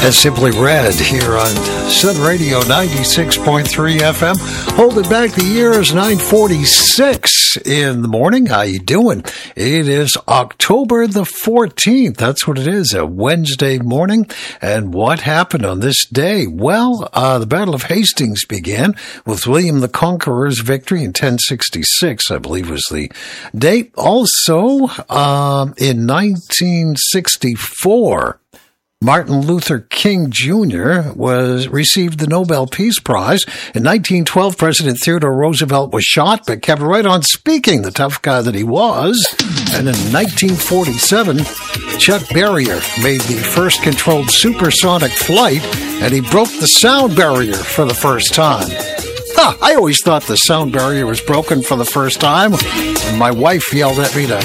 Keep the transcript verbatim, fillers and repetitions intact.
That's Simply Red here on Sun Radio ninety-six point three F M. Holding back the years, nine forty-six in the morning. How you doing? It is October the fourteenth. That's what it is, a Wednesday morning. And what happened on this day? Well, uh, the Battle of Hastings began with William the Conqueror's victory in ten sixty-six, I believe was the date. Also, um, in nineteen sixty-four, Martin Luther King Junior was received the Nobel Peace Prize. In nineteen twelve, President Theodore Roosevelt was shot, but kept right on speaking, the tough guy that he was. And in nineteen forty-seven, Chuck Berrier made the first controlled supersonic flight, and he broke the sound barrier for the first time. Huh, I always thought the sound barrier was broken for the first time. And my wife yelled at me to